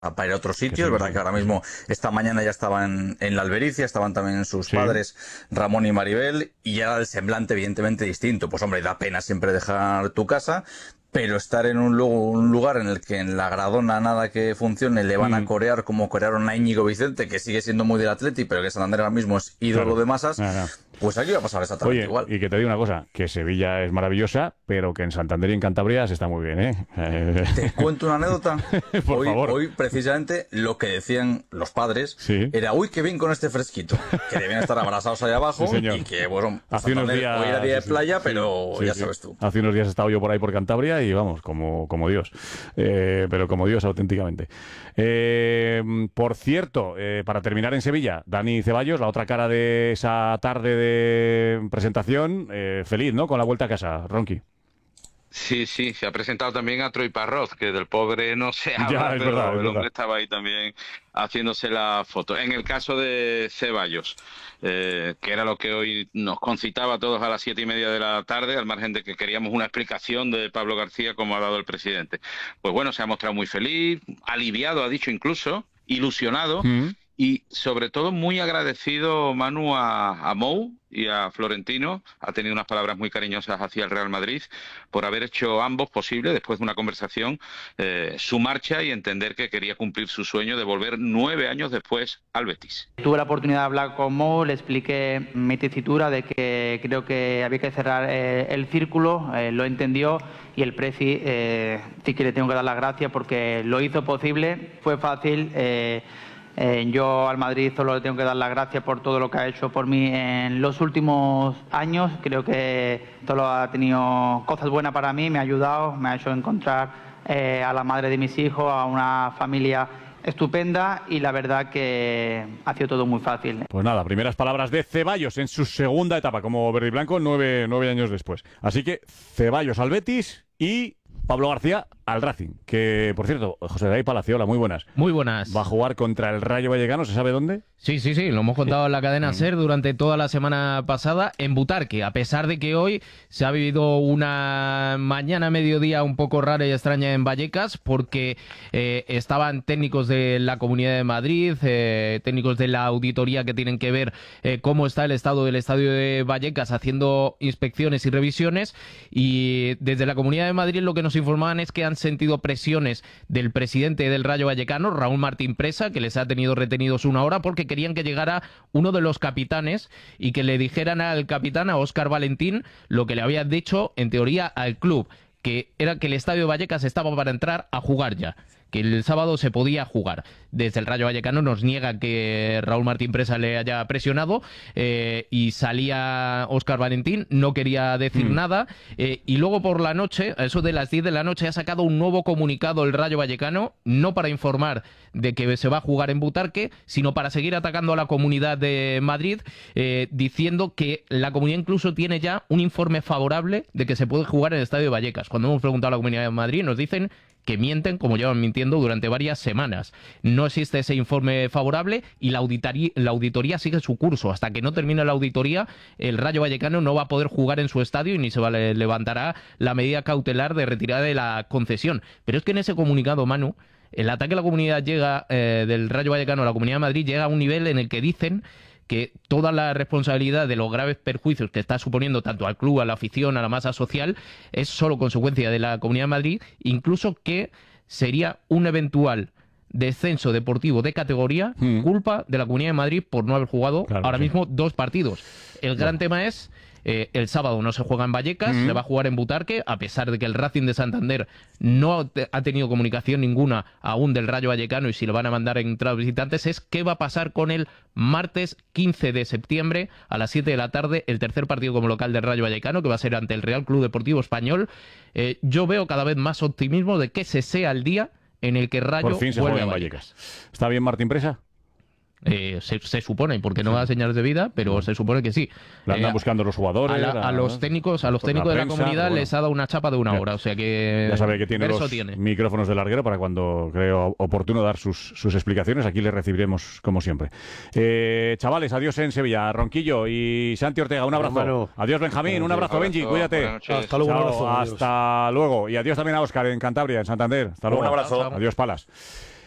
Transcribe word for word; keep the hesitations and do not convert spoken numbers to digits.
para ir a otro sitio. Es verdad que ahora mismo, esta mañana ya estaban en la Albericia, estaban también sus sí. padres, Ramón y Maribel, y ya el semblante evidentemente distinto. Pues hombre, da pena siempre dejar tu casa, pero estar en un, un lugar en el que en la Gradona nada que funcione le van mm. a corear como corearon a Íñigo Vicente, que sigue siendo muy del Atleti, pero que Santander ahora mismo es ídolo claro. de masas, claro. pues aquí va a pasar exactamente Oye, igual. Y que te digo una cosa, que Sevilla es maravillosa, pero que en Santander y en Cantabria se está muy bien, ¿eh? Te cuento una anécdota. Por hoy, favor. Hoy, precisamente, lo que decían los padres ¿Sí? era, uy, qué bien con este fresquito, que deben estar abrazados ahí abajo, sí, y que, bueno, hace unos días, hoy era día de playa, sí, pero sí, ya sí. sabes tú. Hace unos días he estado yo por ahí por Cantabria y vamos, como, como Dios, eh, pero como Dios auténticamente. Eh, por cierto, eh, para terminar en Sevilla, Dani Ceballos, la otra cara de esa tarde de presentación, eh, feliz, ¿no? Con la vuelta a casa, Ronqui. Sí, sí, se ha presentado también a Troy Parroz, que del pobre no se habla, ya, es pero verdad, es el verdad. hombre estaba ahí también haciéndose la foto. En el caso de Ceballos, eh, que era lo que hoy nos concitaba a todos a las siete y media de la tarde, al margen de que queríamos una explicación de Pablo García como ha dado el presidente. Pues bueno, se ha mostrado muy feliz, aliviado, ha dicho incluso, ilusionado, mm. y sobre todo muy agradecido, Manu, a, a Mou y a Florentino. Ha tenido unas palabras muy cariñosas hacia el Real Madrid por haber hecho ambos posible, después de una conversación, eh, su marcha y entender que quería cumplir su sueño de volver nueve años después al Betis. Tuve la oportunidad de hablar con Mou, le expliqué mi tesitura de que creo que había que cerrar eh, el círculo, eh, lo entendió, y el Preci eh, sí que le tengo que dar las gracias porque lo hizo posible, fue fácil. Eh, Eh, yo al Madrid solo le tengo que dar las gracias por todo lo que ha hecho por mí en los últimos años. Creo que solo ha tenido cosas buenas para mí, me ha ayudado, me ha hecho encontrar eh, a la madre de mis hijos, a una familia estupenda, y la verdad que ha sido todo muy fácil. Pues nada, primeras palabras de Ceballos en su segunda etapa como verde y blanco, nueve, nueve años después. Así que Ceballos al Betis y Pablo García al Racing, que por cierto, José David Palaciola, muy buenas. Muy buenas. Va a jugar contra el Rayo Vallecano, ¿se sabe dónde? Sí, sí, sí, lo hemos contado en la cadena SER durante toda la semana pasada en Butarque, a pesar de que hoy se ha vivido una mañana mediodía un poco rara y extraña en Vallecas, porque eh, estaban técnicos de la Comunidad de Madrid, eh, técnicos de la auditoría que tienen que ver eh, cómo está el estado del estadio de Vallecas, haciendo inspecciones y revisiones, y desde la Comunidad de Madrid lo que nos informaban es que han sentido presiones del presidente del Rayo Vallecano, Raúl Martín Presa, que les ha tenido retenidos una hora porque querían que llegara uno de los capitanes y que le dijeran al capitán, a Óscar Valentín, lo que le había dicho en teoría al club, que era que el estadio de Vallecas estaba para entrar a jugar ya, que el sábado se podía jugar. Desde el Rayo Vallecano nos niega que Raúl Martín Presa le haya presionado, eh, y salía Óscar Valentín, no quería decir mm. nada, eh, y luego por la noche, a eso de las diez de la noche, ha sacado un nuevo comunicado el Rayo Vallecano, no para informar de que se va a jugar en Butarque, sino para seguir atacando a la Comunidad de Madrid, eh, diciendo que la Comunidad incluso tiene ya un informe favorable de que se puede jugar en el estadio de Vallecas. Cuando hemos preguntado a la Comunidad de Madrid, nos dicen que mienten, como llevan mintiendo durante varias semanas. No existe ese informe favorable y la auditoría, la auditoría sigue su curso. Hasta que no termine la auditoría, el Rayo Vallecano no va a poder jugar en su estadio y ni se va, levantará la medida cautelar de retirada de la concesión. Pero es que en ese comunicado, Manu, el ataque a la comunidad llega eh, del Rayo Vallecano a la Comunidad de Madrid llega a un nivel en el que dicen que toda la responsabilidad de los graves perjuicios que está suponiendo tanto al club, a la afición, a la masa social, es solo consecuencia de la Comunidad de Madrid, incluso que sería un eventual descenso deportivo de categoría mm. culpa de la Comunidad de Madrid por no haber jugado claro, ahora sí. mismo dos partidos. El gran no. tema es... Eh, el sábado no se juega en Vallecas, mm. se va a jugar en Butarque, a pesar de que el Racing de Santander no te, ha tenido comunicación ninguna aún del Rayo Vallecano y si lo van a mandar en entradas visitantes, es qué va a pasar con el martes quince de septiembre a las siete de la tarde, el tercer partido como local del Rayo Vallecano, que va a ser ante el Real Club Deportivo Español. Eh, yo veo cada vez más optimismo de que ese sea el día en el que Rayo por fin se vuelve juega en Vallecas. Vallecas. ¿Está bien Martín Presa? Eh, se, se supone, porque no da señales de vida, pero se supone que sí. La andan eh, buscando los jugadores. A, la, a los técnicos, a los técnicos la de prensa, la comunidad bueno. les ha dado una chapa de una hora, o sea que ya sabe que tiene los tiene. micrófonos de larguero para cuando creo oportuno dar sus, sus explicaciones. Aquí le recibiremos como siempre. Eh, chavales, adiós en Sevilla. Ronquillo y Santi Ortega, un abrazo. Bueno, adiós Benjamín, bueno, un abrazo, abrazo Benji, cuídate. Hasta luego, Chao, un abrazo, hasta luego. Y adiós también a Óscar en Cantabria, en Santander. Hasta luego. Un abrazo. Adiós, Palas.